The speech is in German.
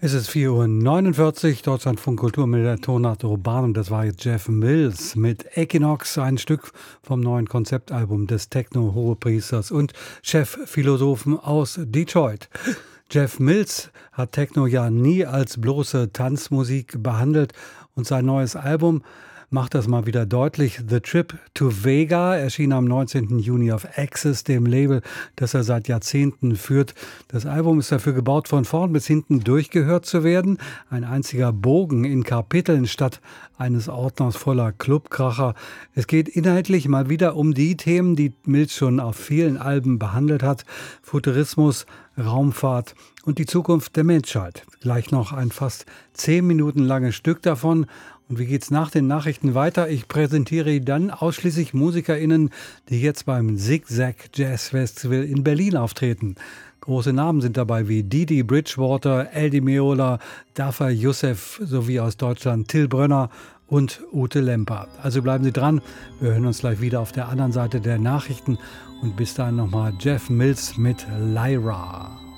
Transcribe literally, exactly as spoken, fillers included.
Es ist vier Uhr neunundvierzig, Deutschlandfunk Kultur mit der Tonart Urban und das war jetzt Jeff Mills mit Equinox, ein Stück vom neuen Konzeptalbum des Techno-Hohepriesters und Chefphilosophen aus Detroit. Jeff Mills hat Techno ja nie als bloße Tanzmusik behandelt und sein neues Album macht das mal wieder deutlich. The Trip to Vega erschien am neunzehnten Juni auf Access, dem Label, das er seit Jahrzehnten führt. Das Album ist dafür gebaut, von vorn bis hinten durchgehört zu werden. Ein einziger Bogen in Kapiteln statt eines Ordners voller Clubkracher. Es geht inhaltlich mal wieder um die Themen, die Mills schon auf vielen Alben behandelt hat. Futurismus, Raumfahrt und die Zukunft der Menschheit. Gleich noch ein fast zehn Minuten langes Stück davon. Und wie geht's nach den Nachrichten weiter? Ich präsentiere dann ausschließlich MusikerInnen, die jetzt beim Zigzag Jazz Festival in Berlin auftreten. Große Namen sind dabei wie Didi Bridgewater, El Di Meola, Dafa Youssef sowie aus Deutschland Till Brönner und Ute Lemper. Also bleiben Sie dran, wir hören uns gleich wieder auf der anderen Seite der Nachrichten und bis dahin nochmal Jeff Mills mit Lyra.